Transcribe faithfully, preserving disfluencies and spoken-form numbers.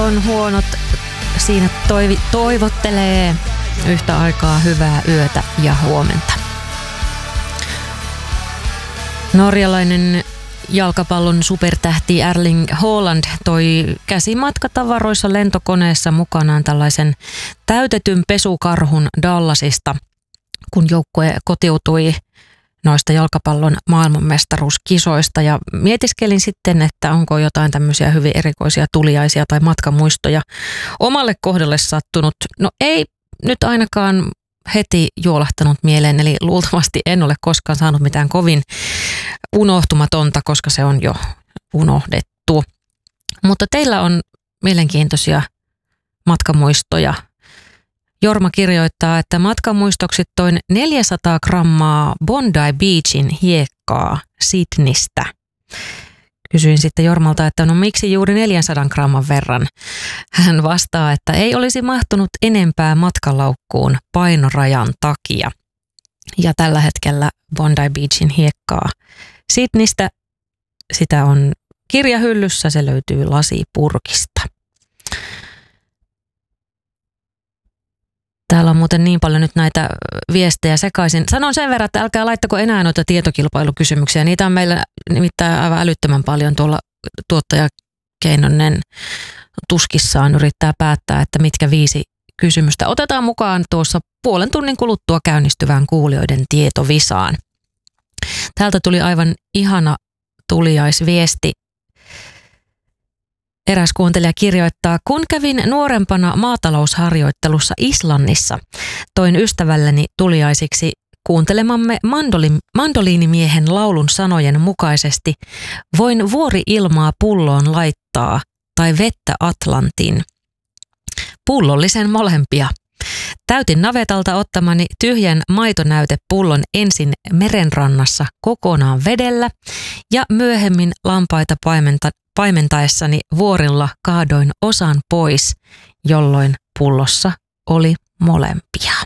on huonot. Siinä toivi, toivottelee yhtä aikaa hyvää yötä ja huomenta. Norjalainen jalkapallon supertähti Erling Haaland toi käsimatkatavaroissa lentokoneessa mukanaan tällaisen täytetyn pesukarhun Dallasista, kun joukkue kotiutui noista jalkapallon maailmanmestaruuskisoista, ja mietiskelin sitten, että onko jotain tämmöisiä hyvin erikoisia tuliaisia tai matkamuistoja omalle kohdalle sattunut. No ei nyt ainakaan heti juolahtanut mieleen, eli luultavasti en ole koskaan saanut mitään kovin unohtumatonta, koska se on jo unohdettu. Mutta teillä on mielenkiintoisia matkamuistoja. Jorma kirjoittaa, että matkamuistoksi toin neljäsataa grammaa Bondi Beachin hiekkaa Sydneystä. Kysyin sitten Jormalta, että no miksi juuri neljänsadan gramman verran? Hän vastaa, että ei olisi mahtunut enempää matkalaukkuun painorajan takia. Ja tällä hetkellä Bondi Beachin hiekkaa Sydneystä, sitä on kirjahyllyssä, se löytyy lasipurkista. Täällä on muuten niin paljon nyt näitä viestejä sekaisin. Sanon sen verran, että älkää laittako enää noita tietokilpailukysymyksiä. Niitä on meillä nimittäin aivan älyttömän paljon tuolla. Tuottaja Keinonen tuskissaan yrittää päättää, että mitkä viisi kysymystä otetaan mukaan tuossa puolen tunnin kuluttua käynnistyvään kuulijoiden tietovisaan. Täältä tuli aivan ihana tuliaisviesti. Eräs kuuntelija kirjoittaa, kun kävin nuorempana maatalousharjoittelussa Islannissa, toin ystävälleni tuliaisiksi kuuntelemamme mandoli- mandoliinimiehen laulun sanojen mukaisesti, voin vuori-ilmaa pulloon laittaa tai vettä Atlantin. Pullollisen molempia. Täytin navetalta ottamani tyhjän maitonäytepullon ensin merenrannassa kokonaan vedellä ja myöhemmin lampaita paimenta- paimentaessani vuorilla kaadoin osan pois, jolloin pullossa oli molempia.